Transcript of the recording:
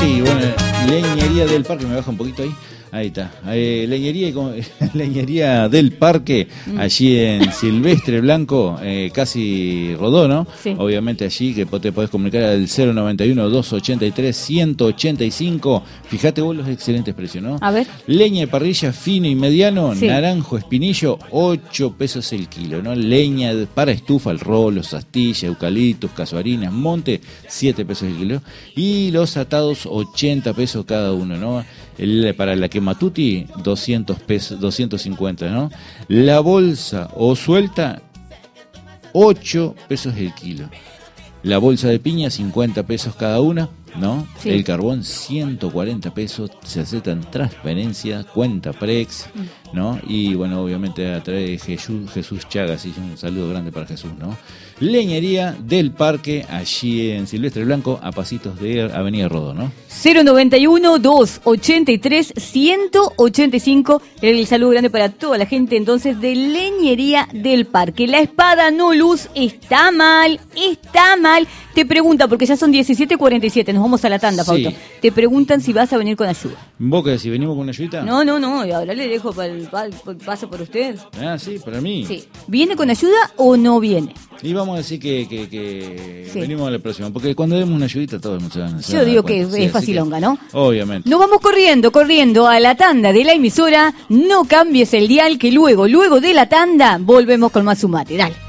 Sí, bueno, Leñería del Parque, me baja un poquito ahí. Ahí está. Leñería del Parque, allí en Silvestre Blanco, casi Rodó, ¿no? Sí. Obviamente allí que te podés comunicar al 091-283-185. Fíjate vos los excelentes precios, ¿no? A ver. Leña de parrilla fino y mediano, Sí. naranjo espinillo, 8 pesos el kilo, ¿no? Leña para estufa, el rolo, astilla, eucaliptus, casuarinas, monte, 7 pesos el kilo. Y los atados, 80 pesos cada uno, ¿no? Para la quematuti, 200 pesos, 250, ¿no? La bolsa o suelta, 8 pesos el kilo. La bolsa de piña, 50 pesos cada una, ¿no? Sí. El carbón, 140 pesos, se aceptan transferencia, cuenta Prex, ¿no? Y bueno, obviamente a través de Jesús Chagas, y un saludo grande para Jesús, ¿no? Leñería del Parque, allí en Silvestre Blanco, a pasitos de Avenida Rodó, ¿no? 091-283-185. El saludo grande para toda la gente entonces de Leñería del Parque. La espada no luz está mal, está mal. Te pregunta, porque ya son 17:47, nos vamos a la tanda, Sí. Fausto. Te preguntan si vas a venir con ayuda. ¿Vos qué decís? ¿Venimos con una ayudita? No, y ahora le dejo paso por usted. Ah, sí, para mí. Sí. ¿Viene con ayuda o no viene? Y vamos a decir que Sí. venimos a la próxima, porque cuando demos una ayudita todos se van a Yo digo dar cuenta. que es facilonga, ¿no? Obviamente. Nos vamos corriendo a la tanda de la emisora. No cambies el dial, que luego de la tanda volvemos con más Sumate. Dale.